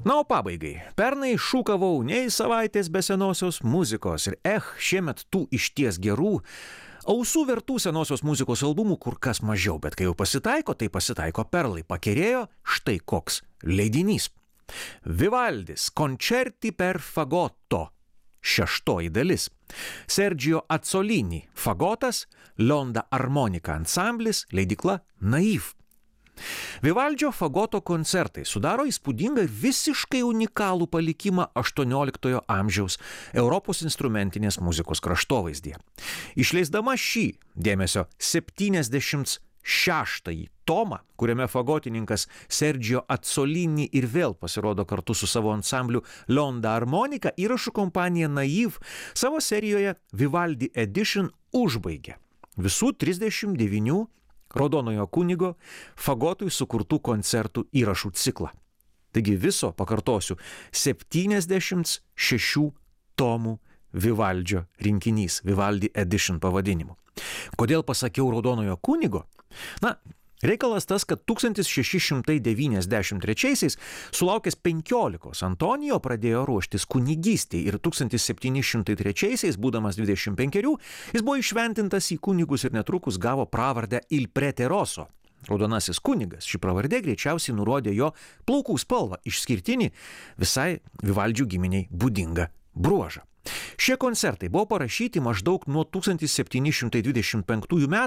Na, o pabaigai. Pernai šūkavau nei savaitės be senosios muzikos ir šiemet tų išties gerų, ausų vertų senosios muzikos albumų kur kas mažiau, bet kai jau pasitaiko, tai pasitaiko perlai. Pakerėjo štai koks leidinys. Vivaldis Concerti per fagotto. 6 dalis. Sergio Azzolini fagotas, Lionda armonika ansamblis, leidykla Naiv. Vivaldžio fagoto koncertai sudaro įspūdingą ir visiškai unikalų palikimą 18 amžiaus Europos instrumentinės muzikos kraštovaizdyje. Išleisdama šį, dėmesio, 76 tomą, kuriame fagotininkas Sergio Azzolini ir vėl pasirodo kartu su savo ansambliu Lionda armonika, įrašų kompanija Naiv savo serijoje Vivaldi Edition užbaigė visų 39 Raudonojo kunigo fagotui sukurtų koncertų įrašų ciklą. Taigi viso, pakartosiu, 76 tomų Vivaldžio rinkinys, Vivaldi Edition pavadinimu. Kodėl pasakiau Raudonojo kunigo? Na, reikalas tas, kad 1693 sulaukęs 15 Antonijo pradėjo ruoštis kunigystei ir 1703, būdamas 25, jis buvo iššventintas į kunigus ir netrukus gavo pravardę Il Preteroso. Raudonasis kunigas, ši pravardė greičiausiai nurodė jo plaukų spalvą, išskirtinį visai Vivaldžių giminiai būdingą bruožą. Šie koncertai buvo parašyti maždaug nuo 1725 metų